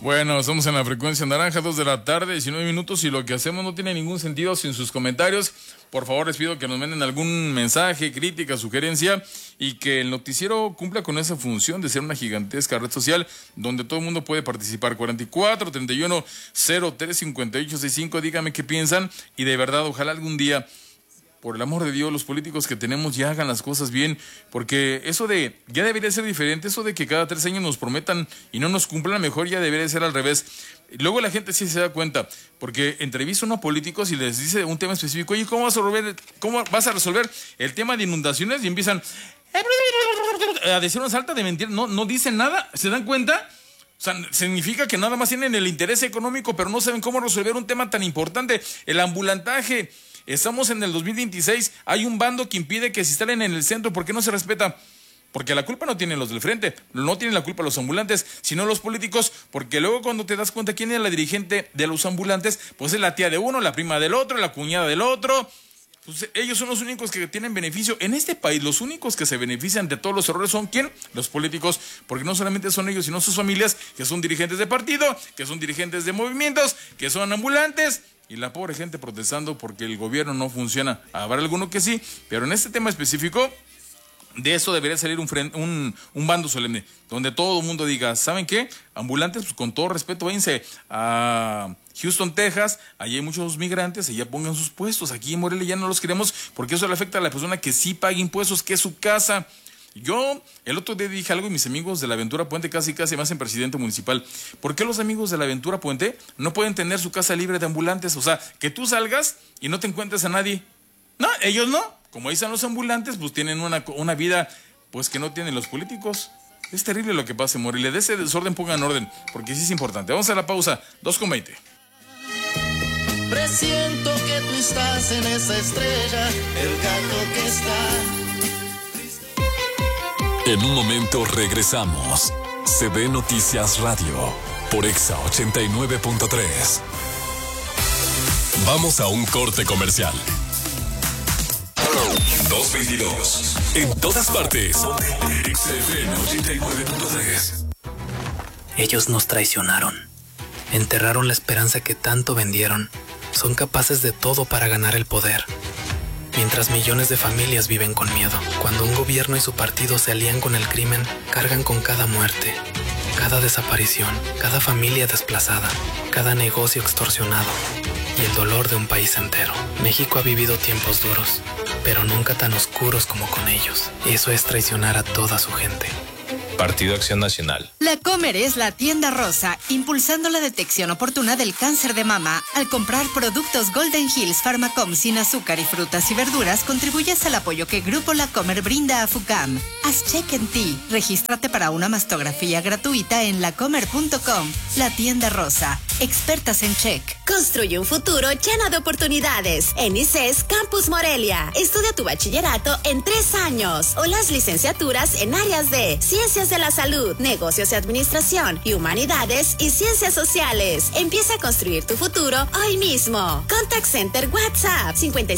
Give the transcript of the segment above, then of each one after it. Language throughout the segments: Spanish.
Bueno, estamos en la frecuencia naranja, 2 de la tarde, 19 minutos, y lo que hacemos no tiene ningún sentido sin sus comentarios. Por favor, les pido que nos manden algún mensaje, crítica, sugerencia, y que el noticiero cumpla con esa función de ser una gigantesca red social donde todo el mundo puede participar. 44 31 03 58 65, díganme qué piensan, y de verdad, ojalá algún día, por el amor de Dios, los políticos que tenemos ya hagan las cosas bien, porque eso de, ya debería ser diferente, eso de que cada 3 años nos prometan y no nos cumplan, mejor ya debería ser al revés. Luego la gente sí se da cuenta, porque entrevista a unos políticos y les dice un tema específico, oye, ¿cómo vas a resolver el tema de inundaciones? Y empiezan a decir una salta de mentiras, no dicen nada, ¿se dan cuenta? O sea, significa que nada más tienen el interés económico, pero no saben cómo resolver un tema tan importante, el ambulantaje. Estamos en el 2026, hay un bando que impide que se instalen en el centro. ¿Por qué no se respeta? Porque la culpa no tienen los del frente, no tienen la culpa los ambulantes, sino los políticos, porque luego cuando te das cuenta quién es la dirigente de los ambulantes, pues es la tía de uno, la prima del otro, la cuñada del otro. Pues ellos son los únicos que tienen beneficio. En este país, los únicos que se benefician de todos los errores son ¿quién? Los políticos, porque no solamente son ellos, sino sus familias, que son dirigentes de partido, que son dirigentes de movimientos, que son ambulantes. Y la pobre gente protestando porque el gobierno no funciona. Habrá alguno que sí, pero en este tema específico, de eso debería salir un bando solemne, donde todo el mundo diga, ¿saben qué? Ambulantes, pues con todo respeto, váyanse a Houston, Texas, allí hay muchos migrantes, allá pongan sus puestos. Aquí en Morelia ya no los queremos, porque eso le afecta a la persona que sí paga impuestos, que es su casa. Yo el otro día dije algo y mis amigos de la Aventura Puente casi me hacen presidente municipal. ¿Por qué los amigos de la Aventura Puente no pueden tener su casa libre de ambulantes? O sea, que tú salgas y no te encuentres a nadie. No, ellos no. Como ahí están los ambulantes, pues tienen una vida pues que no tienen los políticos. Es terrible lo que pasa en Morelia. De ese desorden pongan orden, porque sí es importante. Vamos a la pausa, 2:20. Presiento que tú estás en esa estrella, el gato que está. En un momento regresamos. CB Noticias Radio por Exa 89.3. Vamos a un corte comercial. 2:22. En todas partes. XFM 89.3. Ellos nos traicionaron. Enterraron la esperanza que tanto vendieron. Son capaces de todo para ganar el poder. Mientras millones de familias viven con miedo. Cuando un gobierno y su partido se alían con el crimen, cargan con cada muerte, cada desaparición, cada familia desplazada, cada negocio extorsionado y el dolor de un país entero. México ha vivido tiempos duros, pero nunca tan oscuros como con ellos. Eso es traicionar a toda su gente. Partido Acción Nacional. La Comer es la tienda rosa, impulsando la detección oportuna del cáncer de mama. Al comprar productos Golden Hills Pharmacom sin azúcar y frutas y verduras, contribuyes al apoyo que Grupo La Comer brinda a FUCAM. Haz check en ti. Regístrate para una mastografía gratuita en lacomer.com. La tienda rosa, expertas en check. Construye un futuro lleno de oportunidades. En ICES Campus Morelia. Estudia tu bachillerato en 3 años o las licenciaturas en áreas de Ciencias de la Salud, Negocios y Administración y Humanidades y Ciencias Sociales. Empieza a construir tu futuro hoy mismo. Contact Center WhatsApp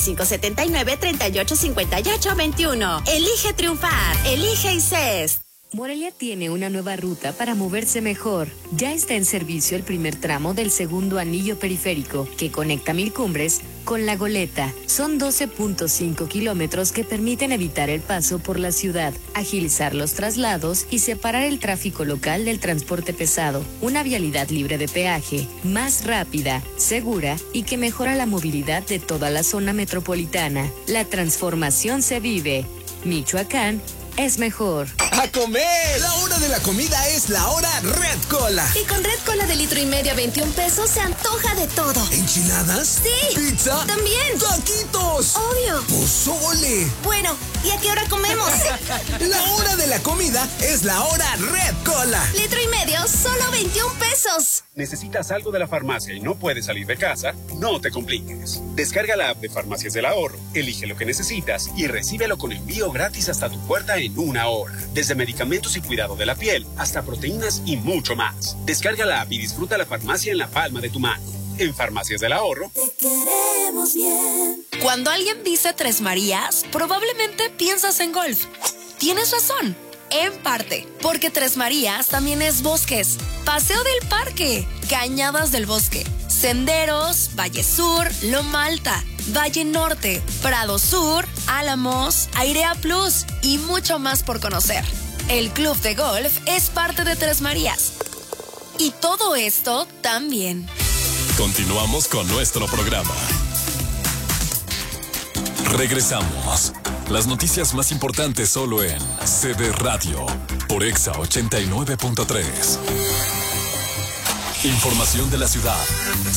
5579-385821. Elige triunfar. Elige ICES. Morelia tiene una nueva ruta para moverse mejor. Ya está en servicio el primer tramo del segundo anillo periférico que conecta Mil Cumbres con La Goleta. Son 12.5 kilómetros que permiten evitar el paso por la ciudad, agilizar los traslados y separar el tráfico local del transporte pesado. Una vialidad libre de peaje, más rápida, segura y que mejora la movilidad de toda la zona metropolitana. La transformación se vive. Michoacán es mejor. ¡A comer! La hora de la comida es la hora Red Cola. Y con Red Cola de litro y medio a 21 pesos se antoja de todo. ¿Enchiladas? Sí. ¿Pizza? También. ¡Taquitos! Obvio. ¡Pozole! Bueno, ¿y a qué hora comemos? La hora de la comida es la hora Red Cola. Litro y medio, solo 21 pesos. ¿Necesitas algo de la farmacia y no puedes salir de casa? No te compliques. Descarga la app de Farmacias del Ahorro, elige lo que necesitas y recíbelo con envío gratis hasta tu puerta en 1 hora. Desde medicamentos y cuidado de la piel hasta proteínas y mucho más. Descarga la app y disfruta la farmacia en la palma de tu mano. En Farmacias del Ahorro. Te queremos bien. Cuando alguien dice Tres Marías, probablemente piensas en golf. Tienes razón. en parte, porque Tres Marías también es bosques, paseo del parque, cañadas del bosque, senderos, Valle Sur, Loma Alta, Valle Norte, Prado Sur, Álamos, Airea Plus y mucho más por conocer. El club de golf es parte de Tres Marías. Y todo esto también. Continuamos con nuestro programa. Regresamos. Las noticias más importantes solo en CB Radio por Exa 89.3. Información de la ciudad.